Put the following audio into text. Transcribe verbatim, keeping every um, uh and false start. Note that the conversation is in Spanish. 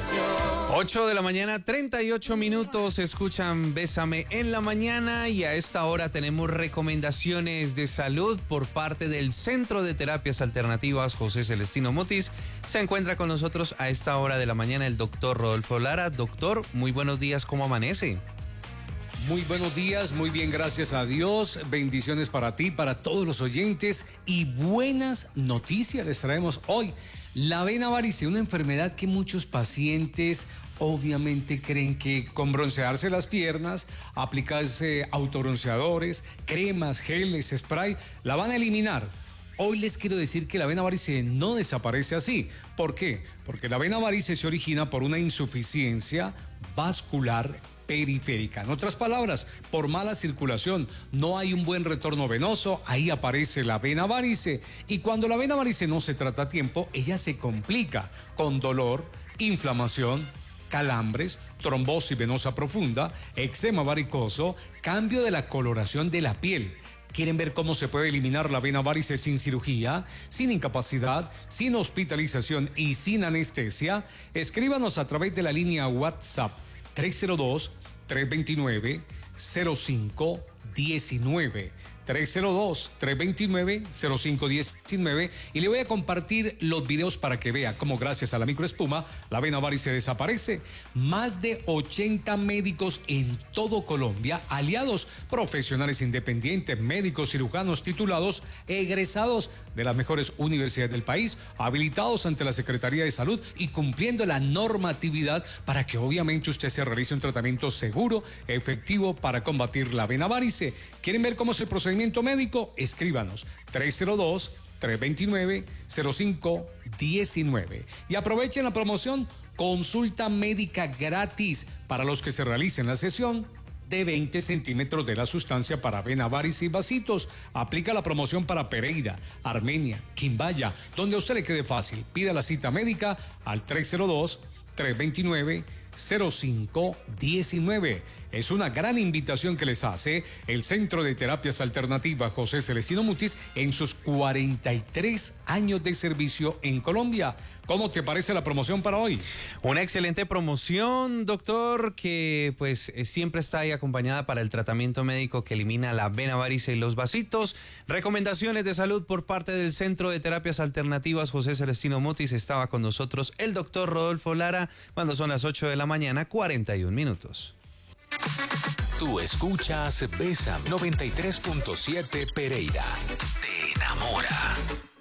ocho de la mañana, treinta y ocho minutos, escuchan Bésame en la mañana y a esta hora tenemos recomendaciones de salud por parte del Centro de Terapias Alternativas José Celestino Mutis. Se encuentra con nosotros a esta hora de la mañana el doctor Rodolfo Lara. Doctor, muy buenos días, ¿cómo amanece? Muy buenos días, muy bien, gracias a Dios. Bendiciones para ti, para todos los oyentes y buenas noticias les traemos hoy. La vena varice, una enfermedad que muchos pacientes obviamente creen que con broncearse las piernas, aplicarse autobronceadores, cremas, geles, spray, la van a eliminar. Hoy les quiero decir que la vena varice no desaparece así. ¿Por qué? Porque la vena varice se origina por una insuficiencia vascular periférica. En otras palabras, por mala circulación, no hay un buen retorno venoso, ahí aparece la vena varice. Y cuando la vena varice no se trata a tiempo, ella se complica con dolor, inflamación, calambres, trombosis venosa profunda, eczema varicoso, cambio de la coloración de la piel. ¿Quieren ver cómo se puede eliminar la vena varice sin cirugía, sin incapacidad, sin hospitalización y sin anestesia? Escríbanos a través de la línea WhatsApp tres cero dos, tres dos nueve, cero cinco uno nueve. tres cero dos, tres dos nueve, cero cinco uno nueve y le voy a compartir los videos para que vea cómo gracias a la microespuma la vena varice desaparece. Más de ochenta médicos en todo Colombia, aliados, profesionales independientes, médicos, cirujanos titulados, egresados de las mejores universidades del país, habilitados ante la Secretaría de Salud y cumpliendo la normatividad para que obviamente usted se realice un tratamiento seguro, efectivo para combatir la vena varice. ¿Quieren ver cómo es el procedimiento médico? Escríbanos tres cero dos, tres dos nueve, cero cinco uno nueve y aprovechen la promoción consulta médica gratis para los que se realicen la sesión de veinte centímetros de la sustancia para vena varice y vasitos. Aplica la promoción para Pereira, Armenia, Quimbaya, donde a usted le quede fácil. Pida la cita médica al tres cero dos, tres dos nueve, cero cinco uno nueve. Es una gran invitación que les hace el Centro de Terapias Alternativas José Celestino Mutis en sus cuarenta y tres años de servicio en Colombia. ¿Cómo te parece la promoción para hoy? Una excelente promoción, doctor, que pues siempre está ahí acompañada para el tratamiento médico que elimina la vena varice y los vasitos. Recomendaciones de salud por parte del Centro de Terapias Alternativas José Celestino Mutis. Estaba con nosotros el doctor Rodolfo Lara cuando son las ocho de la mañana, cuarenta y un minutos. Tú escuchas Bésame noventa y tres punto siete Pereira. Te enamora.